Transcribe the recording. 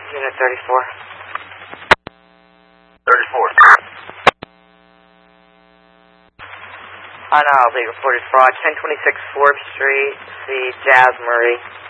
Unit 34. 34. I know, I'll be reported fraud. 1026 4th Street, see Jazz Marie.